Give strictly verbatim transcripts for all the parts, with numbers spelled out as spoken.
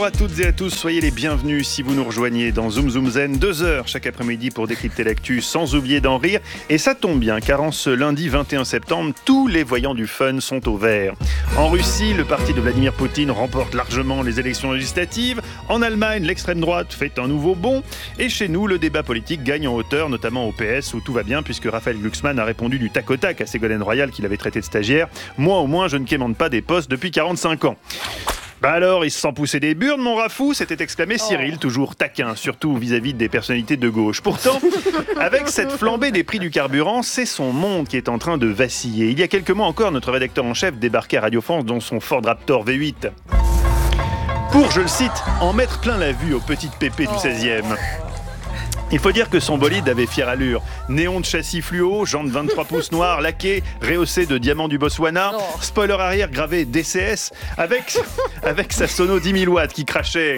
Bonjour à toutes et à tous, soyez les bienvenus si vous nous rejoignez dans Zoom Zoom Zen, deux heures chaque après-midi pour décrypter l'actu sans oublier d'en rire. Et ça tombe bien car en ce lundi vingt et un septembre, tous les voyants du fun sont au vert. En Russie, le parti de Vladimir Poutine remporte largement les élections législatives. En Allemagne, l'extrême droite fait un nouveau bond. Et chez nous, le débat politique gagne en hauteur, notamment au P S où tout va bien puisque Raphaël Glucksmann a répondu du tac au tac à Ségolène Royal qu'il avait traité de stagiaire. Moi au moins, je ne quémande pas des postes depuis quarante-cinq ans. Bah alors, il se sent pousser des burnes, mon Rafou, s'était exclamé Cyril, toujours taquin, surtout vis-à-vis des personnalités de gauche. Pourtant, avec cette flambée des prix du carburant, c'est son monde qui est en train de vaciller. Il y a quelques mois encore, notre rédacteur en chef débarquait à Radio France dans son Ford Raptor V huit. Pour, je le cite, en mettre plein la vue aux petites pépées du seizième. Il faut dire que son bolide avait fière allure. Néon de châssis fluo, jantes vingt-trois pouces noirs laquées, rehaussées de diamants du Botswana, spoiler arrière gravé D C S, avec, avec sa sono dix mille watts qui crachait.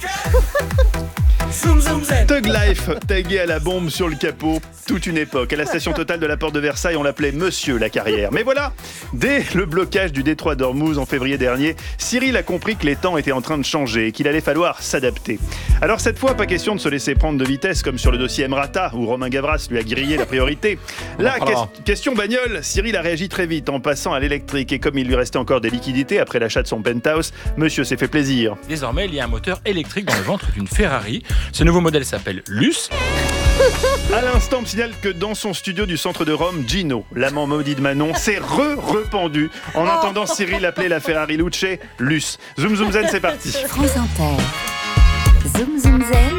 Thug Life, tagué à la bombe sur le capot, toute une époque. À la station Total de la Porte de Versailles, on l'appelait Monsieur la Carrière. Mais voilà, dès le blocage du détroit d'Ormuz en février dernier, Cyril a compris que les temps étaient en train de changer et qu'il allait falloir s'adapter. Alors cette fois, pas question de se laisser prendre de vitesse comme sur le dossier Emrata, où Romain Gavras lui a grillé la priorité. Là, que- question bagnole, Cyril a réagi très vite en passant à l'électrique. Et comme il lui restait encore des liquidités après l'achat de son penthouse, Monsieur s'est fait plaisir. Désormais, il y a un moteur électrique dans le ventre d'une Ferrari. Ce nouveau modèle s'appelle Luce. À l'instant, on me signale que dans son studio du centre de Rome, Gino, l'amant maudit de Manon, s'est re-rependu en entendant Cyril appeler la Ferrari Luce Luce. Zoom Zoom Zen, c'est parti. France Inter. Zoom Zoom Zen.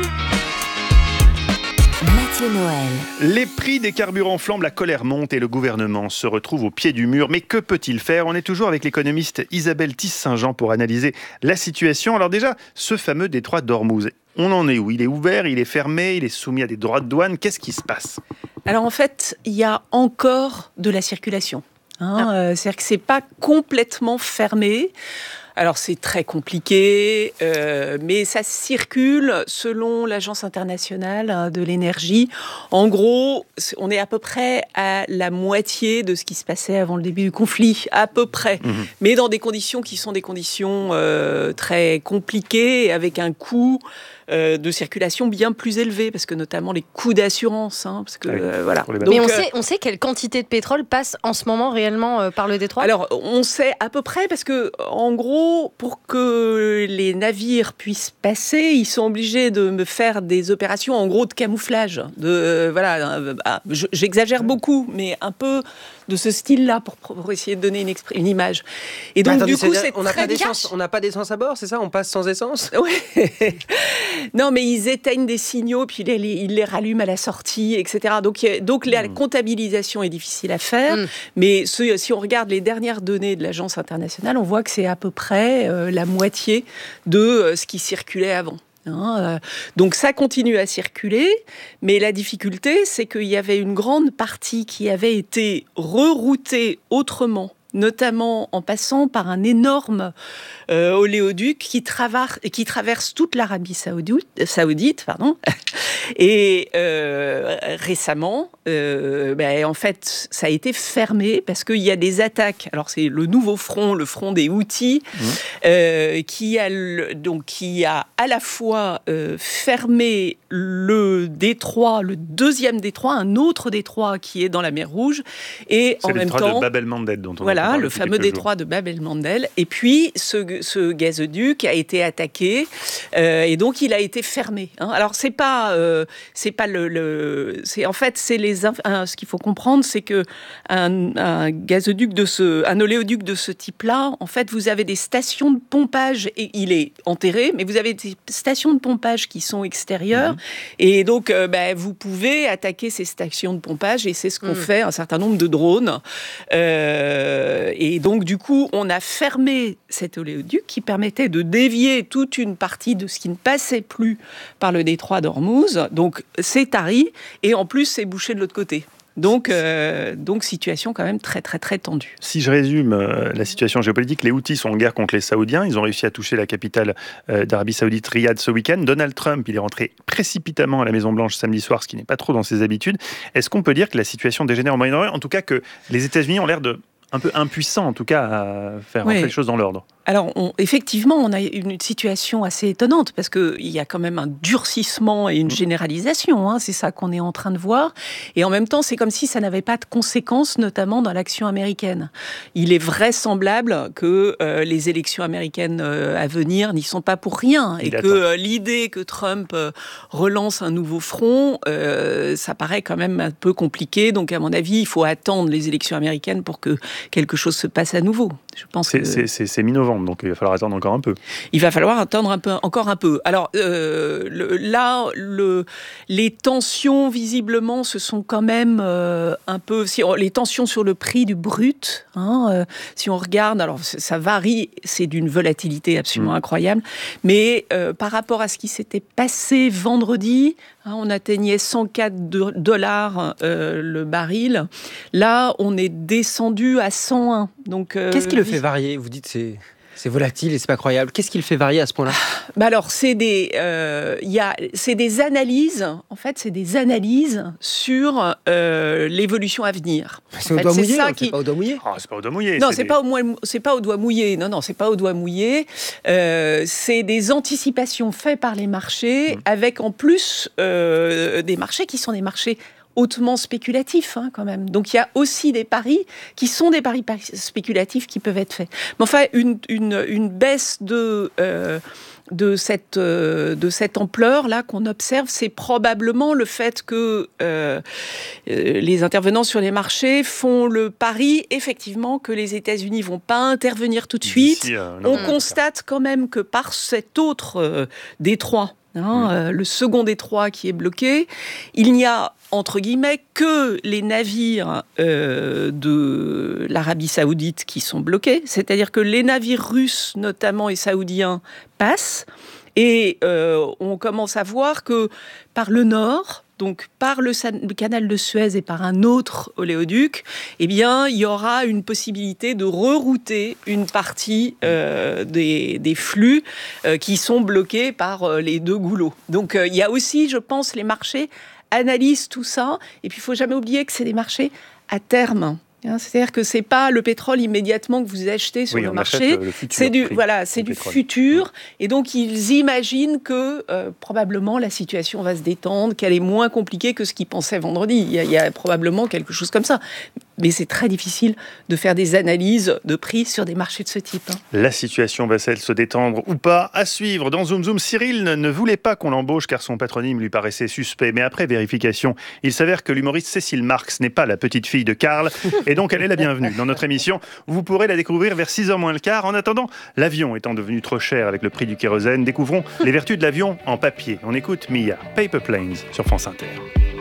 Mathieu Noël. Les prix des carburants flambent, la colère monte et le gouvernement se retrouve au pied du mur. Mais que peut-il faire ? On est toujours avec l'économiste Isabelle Tisse-Saint-Jean pour analyser la situation. Alors déjà, ce fameux détroit d'Ormuz, on en est où ? Il est ouvert, il est fermé, il est soumis à des droits de douane. Qu'est-ce qui se passe ? Alors en fait, il y a encore de la circulation. Hein, ah. euh, c'est-à-dire que c'est pas complètement fermé. Alors c'est très compliqué, euh, mais ça circule selon l'Agence internationale de l'énergie. En gros, on est à peu près à la moitié de ce qui se passait avant le début du conflit, à peu près. Mmh. Mais dans des conditions qui sont des conditions euh, très compliquées, avec un coût Euh, de circulation bien plus élevé, parce que notamment les coûts d'assurance. Hein, parce que, oui, euh, voilà. Donc, mais on, euh, sait, on sait quelle quantité de pétrole passe en ce moment réellement euh, par le détroit ? Alors, on sait à peu près, parce que, en gros, pour que les navires puissent passer, ils sont obligés de me faire des opérations, en gros, de camouflage. De, euh, voilà, euh, bah, je, j'exagère beaucoup, mais un peu de ce style-là, pour, pour essayer de donner une, expr- une image. Et donc, attendez, du coup, c'est, c'est on n'a pas cash. On n'a pas d'essence à bord, c'est ça ? On passe sans essence ? Oui. Non, mais ils éteignent des signaux, puis ils les, ils les rallument à la sortie, et cetera. Donc, donc la mmh. comptabilisation est difficile à faire. Mmh. Mais ce, si on regarde les dernières données de l'Agence internationale, on voit que c'est à peu près euh, la moitié de euh, ce qui circulait avant. Hein, euh, donc ça continue à circuler, mais la difficulté, c'est qu'il y avait une grande partie qui avait été reroutée autrement, notamment en passant par un énorme euh, oléoduc qui, travar- qui traverse toute l'Arabie saoudite, saoudite pardon. Et euh, récemment, euh, ben, en fait, ça a été fermé parce qu'il y a des attaques. Alors c'est le nouveau front, le front des Houthis, mmh. euh, qui, a le, donc, qui a à la fois euh, fermé le détroit, le deuxième détroit, un autre détroit qui est dans la mer Rouge, et c'est en même temps... C'est le détroit de Bab el-Mandeb dont on Voilà, le fameux détroit jours. de Bab el-Mandeb. Et puis, ce, ce gazoduc a été attaqué, euh, et donc il a été fermé. Hein. Alors, c'est pas, euh, c'est pas le, le, c'est en fait, c'est les, inf- hein, ce qu'il faut comprendre, c'est que un, un gazoduc de ce, un oléoduc de ce type-là, en fait, vous avez des stations de pompage, et il est enterré, mais vous avez des stations de pompage qui sont extérieures, mmh. et donc, euh, ben, vous pouvez attaquer ces stations de pompage, et c'est ce qu'ont mmh. fait un certain nombre de drones. Euh, et donc, du coup, on a fermé cet oléoduc qui permettait de dévier toute une partie de ce qui ne passait plus par le détroit d'Ormuz. Donc, c'est tari, et en plus, c'est bouché de l'autre côté. Donc, euh, donc, situation quand même très, très, très tendue. Si je résume euh, la situation géopolitique, les Houthis sont en guerre contre les Saoudiens. Ils ont réussi à toucher la capitale euh, d'Arabie Saoudite, Riyad, ce week-end. Donald Trump, il est rentré précipitamment à la Maison-Blanche samedi soir, ce qui n'est pas trop dans ses habitudes. Est-ce qu'on peut dire que la situation dégénère au Moyen-Orient ? En tout cas, que les États-Unis ont l'air de un peu impuissants, en tout cas, à faire oui. rentrer les choses dans l'ordre. Alors, on, effectivement, on a une situation assez étonnante parce qu'il y a quand même un durcissement et une généralisation. Hein, c'est ça qu'on est en train de voir. Et en même temps, c'est comme si ça n'avait pas de conséquences, notamment dans l'action américaine. Il est vraisemblable que euh, les élections américaines euh, à venir n'y sont pas pour rien. Et Il que euh, l'idée que Trump euh, relance un nouveau front, euh, ça paraît quand même un peu compliqué. Donc, à mon avis, il faut attendre les élections américaines pour que quelque chose se passe à nouveau. Je pense c'est, que... c'est, c'est, c'est mi-novembre, donc il va falloir attendre encore un peu. Il va falloir attendre un peu, encore un peu. Alors euh, le, là, le, les tensions visiblement se sont quand même euh, un peu... Si on, les tensions sur le prix du brut, hein, euh, si on regarde, alors ça varie, c'est d'une volatilité absolument mmh. incroyable, mais euh, par rapport à ce qui s'était passé vendredi, hein, on atteignait cent quatre dollars euh, le baril. Là, on est descendu à cent un. Donc, euh, Qu'est-ce qui le fait varier ? Vous dites c'est c'est volatile et c'est pas croyable. Qu'est-ce qui le fait varier à ce point-là ? Bah alors, c'est des, euh, y a, c'est des analyses. En fait, c'est des analyses sur euh, l'évolution à venir. C'est en au fait, doigt c'est mouillé. ça hein, qui... C'est pas au doigt mouillé. Oh, c'est pas au doigt mouillé. Non, c'est, c'est des... pas au moins, c'est pas au doigt mouillé. Non, non, c'est pas au doigt mouillé. Euh, c'est des anticipations faites par les marchés, mmh. avec en plus euh, des marchés qui sont des marchés hautement spéculatifs, hein, quand même. Donc il y a aussi des paris qui sont des paris spéculatifs qui peuvent être faits. Mais enfin, une, une, une baisse de... Euh, de cette, euh, de cette ampleur-là qu'on observe, c'est probablement le fait que euh, euh, les intervenants sur les marchés font le pari, effectivement, que les États-Unis ne vont pas intervenir tout de suite. D'ici, euh, non, On non, constate quand même que par cet autre euh, détroit, hein, oui. euh, le second détroit qui est bloqué, il n'y a entre guillemets, que les navires euh, de l'Arabie Saoudite qui sont bloqués. C'est-à-dire que les navires russes, notamment, et saoudiens, passent. Et euh, on commence à voir que par le nord, donc par le, le canal de Suez et par un autre oléoduc, eh bien, il y aura une possibilité de rerouter une partie euh, des, des flux euh, qui sont bloqués par euh, les deux goulots. Donc, euh, il y a aussi, je pense, les marchés analysent tout ça. Et puis, il ne faut jamais oublier que c'est des marchés à terme. C'est-à-dire que c'est pas le pétrole immédiatement que vous achetez sur oui, le marché, le futur, c'est du voilà, c'est du pétrole. futur, et donc ils imaginent que euh, probablement la situation va se détendre, qu'elle est moins compliquée que ce qu'ils pensaient vendredi. Il y a, il y a probablement quelque chose comme ça. Mais c'est très difficile de faire des analyses de prix sur des marchés de ce type. Hein. La situation va-t-elle se détendre ou pas ? À suivre dans Zoom Zoom. Cyril ne voulait pas qu'on l'embauche car son patronyme lui paraissait suspect. Mais après vérification, il s'avère que l'humoriste Cécile Marx n'est pas la petite fille de Karl. Et donc elle est la bienvenue dans notre émission. Vous pourrez la découvrir vers six heures moins le quart. En attendant, l'avion étant devenu trop cher avec le prix du kérosène, découvrons les vertus de l'avion en papier. On écoute Mia, Paper Planes sur France Inter.